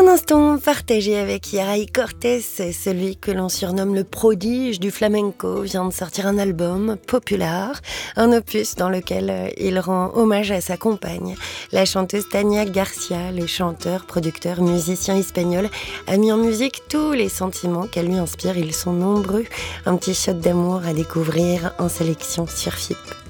Un instant partagé avec Yaray Cortés, celui que l'on surnomme le prodige du flamenco, vient de sortir un album, Popular, un opus dans lequel il rend hommage à sa compagne. La chanteuse Tania Garcia, le chanteur, producteur, musicien espagnol, a mis en musique tous les sentiments qu'elle lui inspire. Ils sont nombreux. Un petit shot d'amour à découvrir en sélection sur FIP.